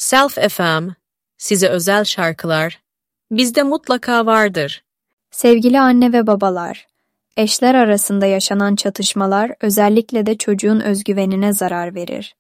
Self FM, size özel şarkılar, bizde mutlaka vardır. Sevgili anne ve babalar, eşler arasında yaşanan çatışmalar özellikle de çocuğun özgüvenine zarar verir.